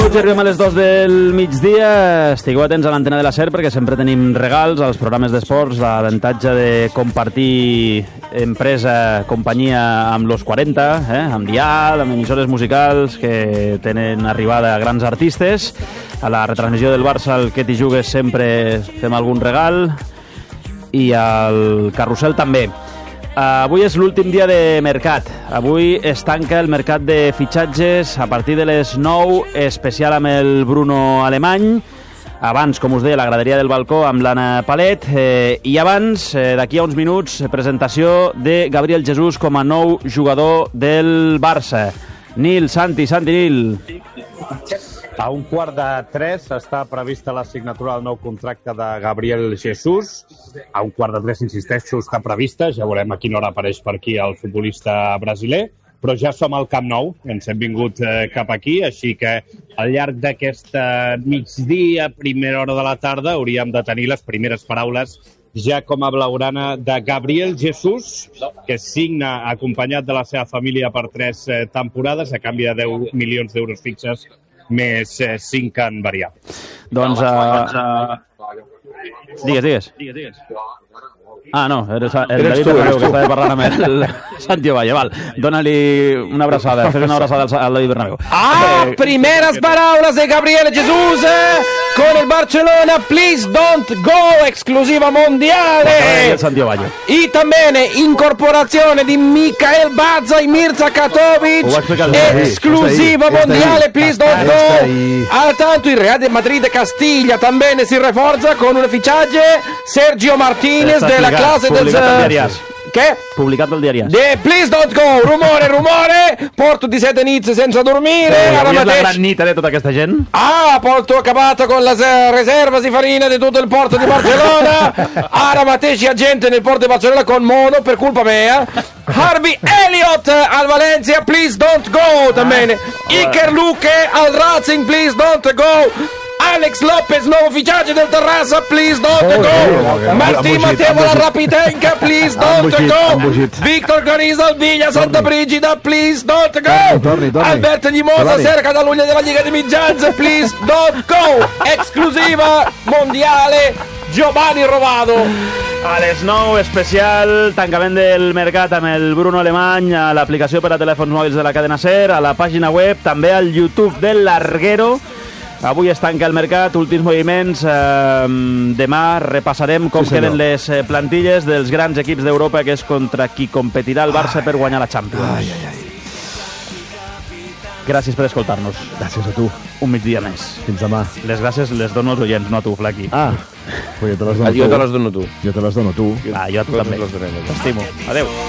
Arribem a les 2 del migdia. Estigueu atents a l'antena de la SER perquè sempre tenim regals als programes d'esports, l'avantatge de compartir empresa, companyia amb los 40, amb Dial, amb emissores musicals que tenen arribada a grans artistes. A la retransmissió del Barça, al Que t'hi jugues, sempre fem algun regal, i al carrusel també. Avui és l'últim dia de mercat. Avui es tanca el mercat de fitxatges a partir de les 9, especial amb el Bruno Alemany. Abans, com us deia, la graderia del balcó amb l'Anna Palet. I abans, d'aquí a uns minuts, presentació de Gabriel Jesús com a nou jugador del Barça. Santi, Nil. A 2:45 està prevista la signatura del nou contracte de Gabriel Jesús. A 2:45, insisteixo, està prevista. Ja veurem a quina hora apareix per aquí el futbolista brasiler. Però ja som al Camp Nou, ens hem vingut cap aquí, així que al llarg d'aquest migdia, primera hora de la tarda, hauríem de tenir les primeres paraules ja com a blaugrana de Gabriel Jesús, que signa acompanyat de la seva família per 3 temporades a canvi de 10 milions d'euros fixes més 5 en variable. Doncs... Digues. No, eres David Bernabéu, que estava parlant amb el Santiago Valle. Val, dóna-li una abraçada, fes una abraçada al David Bernabéu. Primeras palabras de Gabriel Jesús con el Barcelona. Please don't go, exclusiva mondiale. Santiago Valle. Y también incorporazione di Mikhail Bazza y Mirza Katovic, exclusiva mondiale. Please don't go. Tanto il Real de Madrid Castilla también si reforza con un fichaje, Sergio Martínez de la clase del... Què? Publicat al diari. Please don't go, rumore, porto di 7 nits sense dormire. Avui és la gran nit de tota aquesta gent. Porto acabato con las reservas di farina di tutto il porto di Barcellona. Ara mateix hi ha gente nel porto di Barcellona con mono per colpa mea. Harvey Elliott al Valencia, please don't go també. Iker Luque al Racing, please don't go. Alex Lopez, nuovo fichaje del Terrassa, please don't go. Martín Mateo la Rapitenca, please don't go. Víctor Caniza al Villa Santa Brigida, please don't go. Alberto Limosa cerca dall'Unione della Liga di Mitjans, please don't go. Exclusiva mondiale Giovanni Rovado. A les 9, especial tancament del mercat amb el Bruno Alemany, a l'aplicació per a telèfons mòbils de la cadena SER, a la pàgina web, també al YouTube del Larguero. Avui es tanca el mercat, últims moviments. Demà repassarem com queden les plantilles dels grans equips d'Europa, que és contra qui competirà el Barça per guanyar la Champions. Gràcies per escoltar-nos. Gràcies a tu. Un migdia més. Fins demà. Les gràcies les dono als oients, no a tu, Flaqui. Pues jo te les dono tu. Jo te les dono tu. Jo te les dono tu. Jo a tu també. T'estimo. Adéu.